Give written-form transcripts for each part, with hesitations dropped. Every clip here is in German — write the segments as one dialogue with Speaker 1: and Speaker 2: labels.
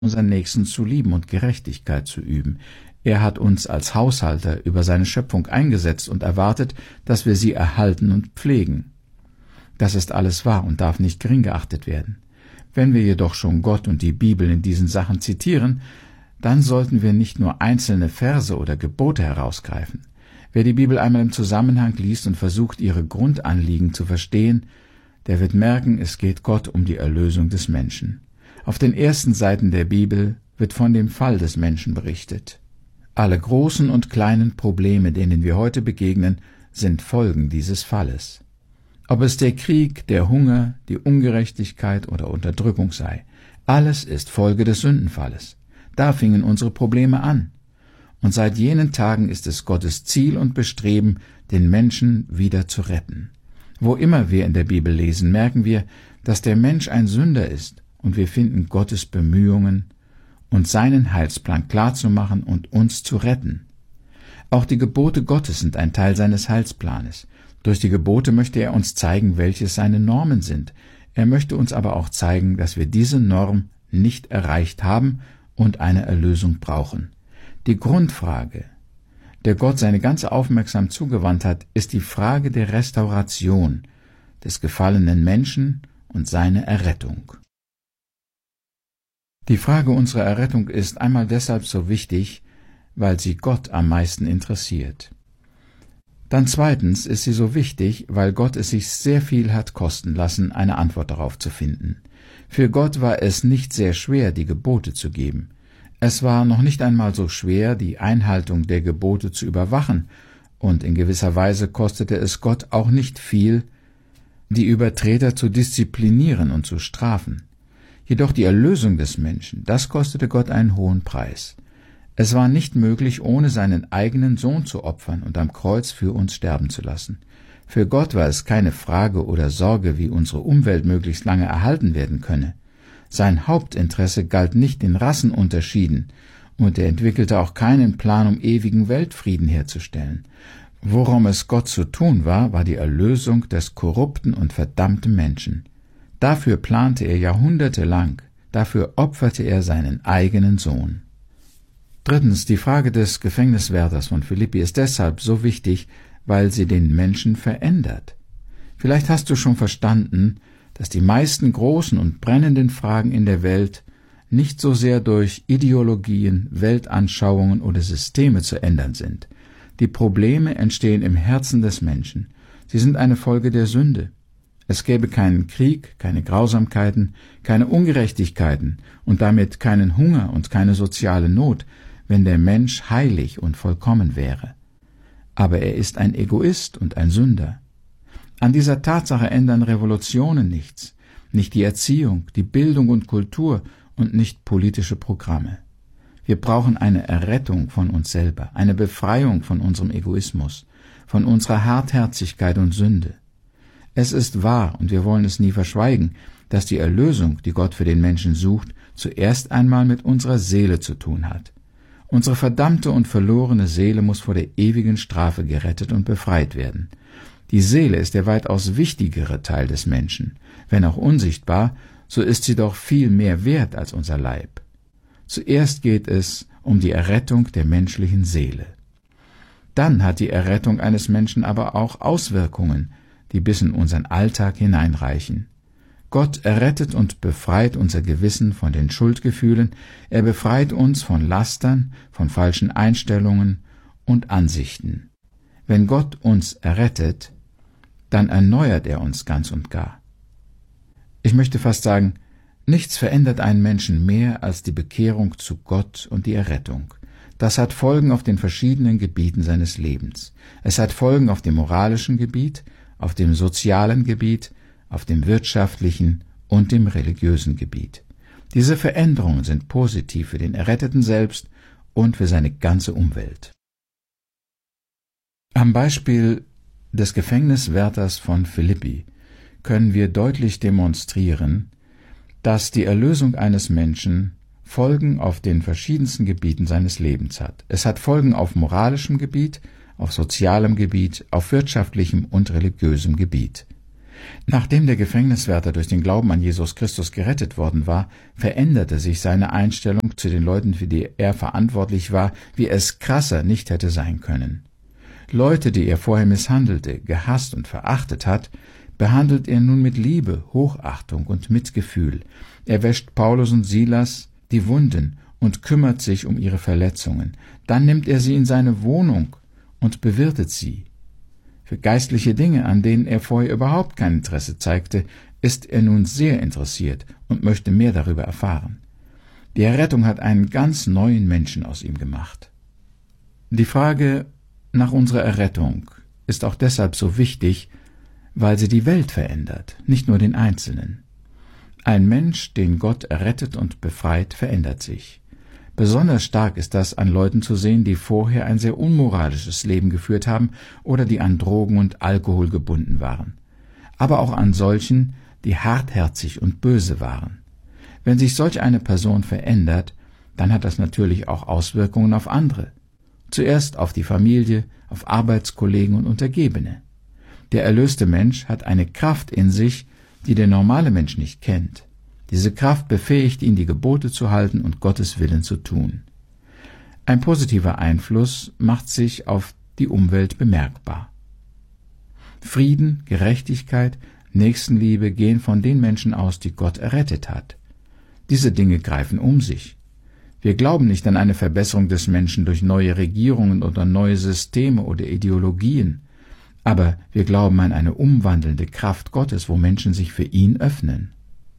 Speaker 1: unseren Nächsten zu lieben und Gerechtigkeit zu üben. Er hat uns als Haushalter über seine Schöpfung eingesetzt und erwartet, dass wir sie erhalten und pflegen. Das ist alles wahr und darf nicht gering geachtet werden. Wenn wir jedoch schon Gott und die Bibel in diesen Sachen zitieren, dann sollten wir nicht nur einzelne Verse oder Gebote herausgreifen. Wer die Bibel einmal im Zusammenhang liest und versucht, ihre Grundanliegen zu verstehen, der wird merken, es geht Gott um die Erlösung des Menschen. Auf den ersten Seiten der Bibel wird von dem Fall des Menschen berichtet. Alle großen und kleinen Probleme, denen wir heute begegnen, sind Folgen dieses Falles. Ob es der Krieg, der Hunger, die Ungerechtigkeit oder Unterdrückung sei, alles ist Folge des Sündenfalles. Da fingen unsere Probleme an. Und seit jenen Tagen ist es Gottes Ziel und Bestreben, den Menschen wieder zu retten. Wo immer wir in der Bibel lesen, merken wir, dass der Mensch ein Sünder ist, und wir finden Gottes Bemühungen, uns seinen Heilsplan klarzumachen und uns zu retten. Auch die Gebote Gottes sind ein Teil seines Heilsplanes. Durch die Gebote möchte er uns zeigen, welches seine Normen sind. Er möchte uns aber auch zeigen, dass wir diese Norm nicht erreicht haben und eine Erlösung brauchen. Die Grundfrage, der Gott seine ganze Aufmerksamkeit zugewandt hat, ist die Frage der Restauration des gefallenen Menschen und seine Errettung. Die Frage unserer Errettung ist einmal deshalb so wichtig, weil sie Gott am meisten interessiert. Dann zweitens ist sie so wichtig, weil Gott es sich sehr viel hat kosten lassen, eine Antwort darauf zu finden. Für Gott war es nicht sehr schwer, die Gebote zu geben. Es war noch nicht einmal so schwer, die Einhaltung der Gebote zu überwachen, und in gewisser Weise kostete es Gott auch nicht viel, die Übertreter zu disziplinieren und zu strafen. Jedoch die Erlösung des Menschen, das kostete Gott einen hohen Preis. Es war nicht möglich, ohne seinen eigenen Sohn zu opfern und am Kreuz für uns sterben zu lassen. Für Gott war es keine Frage oder Sorge, wie unsere Umwelt möglichst lange erhalten werden könne. Sein Hauptinteresse galt nicht den Rassenunterschieden, und er entwickelte auch keinen Plan, um ewigen Weltfrieden herzustellen. Worum es Gott zu tun war, war die Erlösung des korrupten und verdammten Menschen. Dafür plante er jahrhundertelang, dafür opferte er seinen eigenen Sohn. Drittens, die Frage des Gefängniswärters von Philippi ist deshalb so wichtig, weil sie den Menschen verändert. Vielleicht hast du schon verstanden, dass die meisten großen und brennenden Fragen in der Welt nicht so sehr durch Ideologien, Weltanschauungen oder Systeme zu ändern sind. Die Probleme entstehen im Herzen des Menschen. Sie sind eine Folge der Sünde. Es gäbe keinen Krieg, keine Grausamkeiten, keine Ungerechtigkeiten und damit keinen Hunger und keine soziale Not, wenn der Mensch heilig und vollkommen wäre. Aber er ist ein Egoist und ein Sünder. An dieser Tatsache ändern Revolutionen nichts, nicht die Erziehung, die Bildung und Kultur und nicht politische Programme. Wir brauchen eine Errettung von uns selber, eine Befreiung von unserem Egoismus, von unserer Hartherzigkeit und Sünde. Es ist wahr, und wir wollen es nie verschweigen, dass die Erlösung, die Gott für den Menschen sucht, zuerst einmal mit unserer Seele zu tun hat. Unsere verdammte und verlorene Seele muss vor der ewigen Strafe gerettet und befreit werden. Die Seele ist der weitaus wichtigere Teil des Menschen. Wenn auch unsichtbar, so ist sie doch viel mehr wert als unser Leib. Zuerst geht es um die Errettung der menschlichen Seele. Dann hat die Errettung eines Menschen aber auch Auswirkungen, die bis in unseren Alltag hineinreichen. Gott errettet und befreit unser Gewissen von den Schuldgefühlen, er befreit uns von Lastern, von falschen Einstellungen und Ansichten. Wenn Gott uns errettet, dann erneuert er uns ganz und gar. Ich möchte fast sagen, nichts verändert einen Menschen mehr als die Bekehrung zu Gott und die Errettung. Das hat Folgen auf den verschiedenen Gebieten seines Lebens. Es hat Folgen auf dem moralischen Gebiet, auf dem sozialen Gebiet, auf dem wirtschaftlichen und dem religiösen Gebiet. Diese Veränderungen sind positiv für den Erretteten selbst und für seine ganze Umwelt. Am Beispiel des Gefängniswärters von Philippi können wir deutlich demonstrieren, dass die Erlösung eines Menschen Folgen auf den verschiedensten Gebieten seines Lebens hat. Es hat Folgen auf moralischem Gebiet, auf sozialem Gebiet, auf wirtschaftlichem und religiösem Gebiet. Nachdem der Gefängniswärter durch den Glauben an Jesus Christus gerettet worden war, veränderte sich seine Einstellung zu den Leuten, für die er verantwortlich war, wie es krasser nicht hätte sein können. Leute, die er vorher misshandelte, gehasst und verachtet hat, behandelt er nun mit Liebe, Hochachtung und Mitgefühl. Er wäscht Paulus und Silas die Wunden und kümmert sich um ihre Verletzungen. Dann nimmt er sie in seine Wohnung und bewirtet sie. Für geistliche Dinge, an denen er vorher überhaupt kein Interesse zeigte, ist er nun sehr interessiert und möchte mehr darüber erfahren. Die Errettung hat einen ganz neuen Menschen aus ihm gemacht. Die Frage nach unserer Errettung ist auch deshalb so wichtig, weil sie die Welt verändert, nicht nur den Einzelnen. Ein Mensch, den Gott errettet und befreit, verändert sich. Besonders stark ist das an Leuten zu sehen, die vorher ein sehr unmoralisches Leben geführt haben oder die an Drogen und Alkohol gebunden waren. Aber auch an solchen, die hartherzig und böse waren. Wenn sich solch eine Person verändert, dann hat das natürlich auch Auswirkungen auf andere. Zuerst auf die Familie, auf Arbeitskollegen und Untergebene. Der erlöste Mensch hat eine Kraft in sich, die der normale Mensch nicht kennt. Diese Kraft befähigt ihn, die Gebote zu halten und Gottes Willen zu tun. Ein positiver Einfluss macht sich auf die Umwelt bemerkbar. Frieden, Gerechtigkeit, Nächstenliebe gehen von den Menschen aus, die Gott errettet hat. Diese Dinge greifen um sich. Wir glauben nicht an eine Verbesserung des Menschen durch neue Regierungen oder neue Systeme oder Ideologien, aber wir glauben an eine umwandelnde Kraft Gottes, wo Menschen sich für ihn öffnen.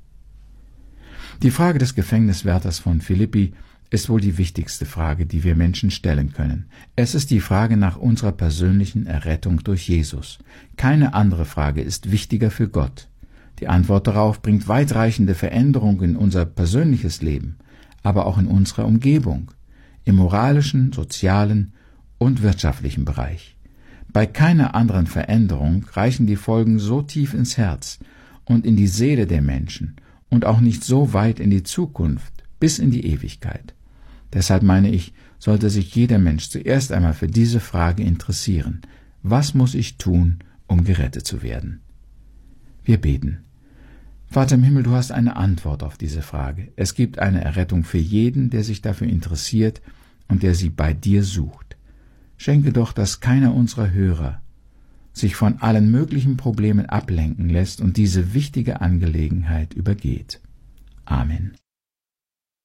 Speaker 1: Die Frage des Gefängniswärters von Philippi ist wohl die wichtigste Frage, die wir Menschen stellen können. Es ist die Frage nach unserer persönlichen Errettung durch Jesus. Keine andere Frage ist wichtiger für Gott. Die Antwort darauf bringt weitreichende Veränderungen in unser persönliches Leben, aber auch in unserer Umgebung, im moralischen, sozialen und wirtschaftlichen Bereich. Bei keiner anderen Veränderung reichen die Folgen so tief ins Herz und in die Seele der Menschen und auch nicht so weit in die Zukunft, bis in die Ewigkeit. Deshalb meine ich, sollte sich jeder Mensch zuerst einmal für diese Frage interessieren. Was muss ich tun, um gerettet zu werden? Wir beten. Vater im Himmel, du hast eine Antwort auf diese Frage. Es gibt eine Errettung für jeden, der sich dafür interessiert und der sie bei dir sucht. Schenke doch, dass keiner unserer Hörer sich von allen möglichen Problemen ablenken lässt und diese wichtige Angelegenheit übergeht. Amen.